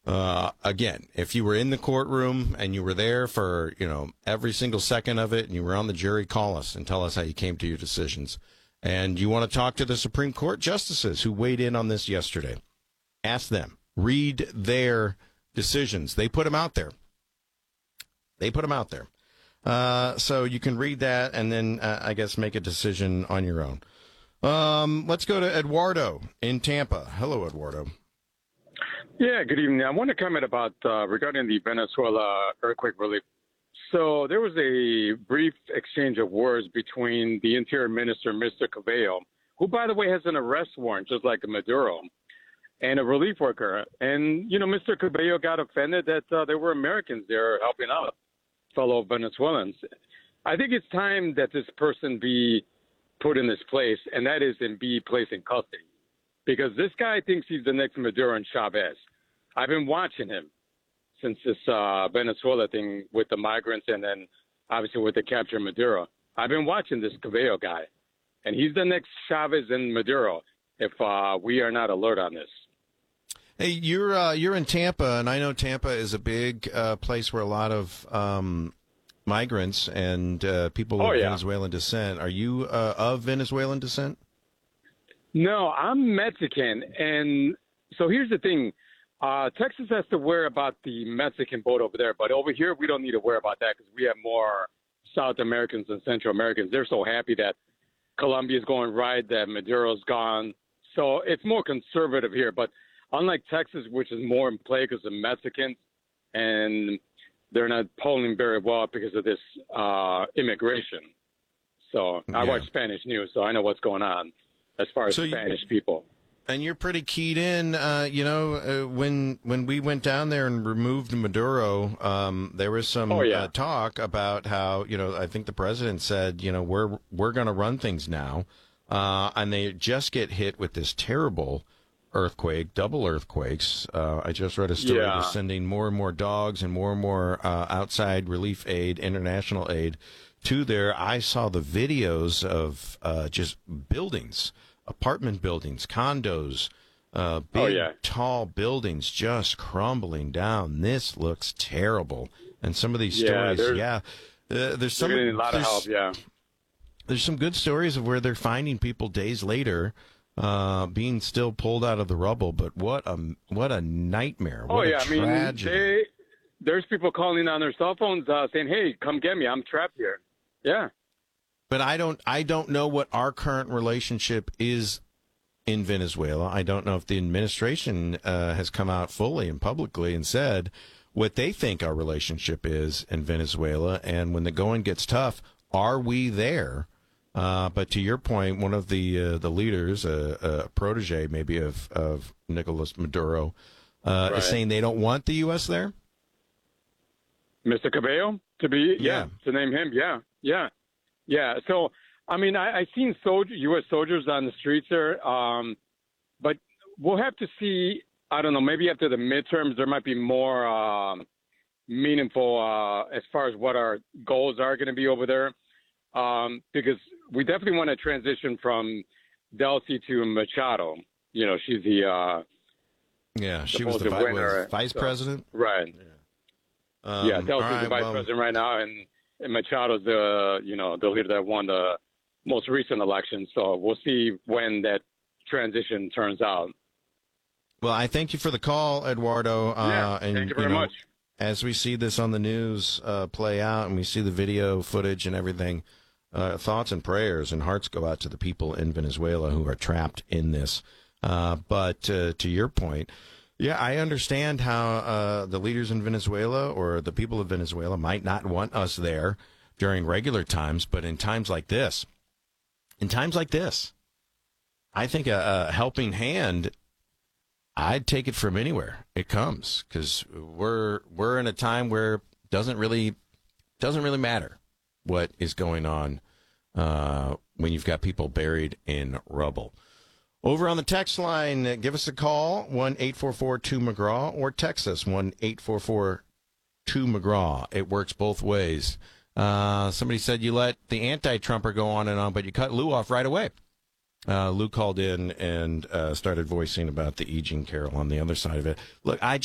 Again, if you were in the courtroom and you were there for, every single second of it and you were on the jury, call us and tell us how you came to your decisions. And you want to talk to the Supreme Court justices who weighed in on this yesterday. Ask them. Read their decisions. They put them out there. So you can read that and then, I guess, make a decision on your own. Let's go to Eduardo in Tampa. Hello, Eduardo. Yeah, good evening. I want to comment about regarding the Venezuela earthquake relief. So there was a brief exchange of words between the Interior Minister, Mr. Cabello, who, by the way, has an arrest warrant, just like Maduro, and a relief worker. And, Mr. Cabello got offended that there were Americans there helping out fellow Venezuelans. I think it's time that this person be put in this place, and that is in be placed in custody. Because this guy thinks he's the next Maduro and Chavez. I've been watching him since this Venezuela thing with the migrants and then obviously with the capture of Maduro. I've been watching this Cabello guy, and he's the next Chavez and Maduro if we are not alert on this. Hey, you're in Tampa, and I know Tampa is a big place where a lot of migrants and people of Venezuelan descent. Are you of Venezuelan descent? No, I'm Mexican, and so here's the thing. Texas has to worry about the Mexican vote over there, but over here we don't need to worry about that because we have more South Americans and Central Americans. They're so happy that Colombia's going right, that Maduro's gone. So it's more conservative here, but unlike Texas, which is more in play because of Mexicans, and they're not polling very well because of this immigration. So I watch Spanish news, so I know what's going on as far as Spanish people. And you're pretty keyed in, when we went down there and removed Maduro, there was some talk about how, I think the president said, we're going to run things now. And they just get hit with this terrible earthquake, double earthquakes. I just read a story. They're sending more and more dogs and more outside relief aid, international aid to there. I saw the videos of just buildings, apartment buildings, condos, big, tall buildings just crumbling down. This looks terrible. And some of these stories, there's some a lot of help. There's some good stories of where they're finding people days later, being still pulled out of the rubble. But what a nightmare! What a tragedy. There's people calling on their cell phones saying, "Hey, come get me! I'm trapped here." Yeah. But I don't know what our current relationship is in Venezuela. I don't know if the administration has come out fully and publicly and said what they think our relationship is in Venezuela. And when the going gets tough, are we there? But to your point, one of the leaders, a protege maybe of Nicolas Maduro, is saying they don't want the U.S. there. Mr. Cabello, to name him, yeah. So, I mean, I've seen U.S. soldiers on the streets there, but we'll have to see. I don't know. Maybe after the midterms, there might be more meaningful as far as what our goals are going to be over there, because we definitely want to transition from Delcy to Machado. She's the she was the vice president, right? Delcy's the vice president right now, and Machado's the leader that won the most recent election. So we'll see when that transition turns out. Well, I thank you for the call, Eduardo. And thank you very much. As we see this on the news play out and we see the video footage and everything, thoughts and prayers and hearts go out to the people in Venezuela who are trapped in this. But to your point, I understand how the leaders in Venezuela or the people of Venezuela might not want us there during regular times, but in times like this, I think a helping hand, I'd take it from anywhere it comes, because we're in a time where it doesn't really matter what is going on when you've got people buried in rubble. Over on the text line, give us a call, 1-844-2-McGraw, or text us, 1-844-2-McGraw. It works both ways. Somebody said you let the anti-Trumper go on and on, but you cut Lou off right away. Lou called in and started voicing about the E. Jean Carroll on the other side of it. Look,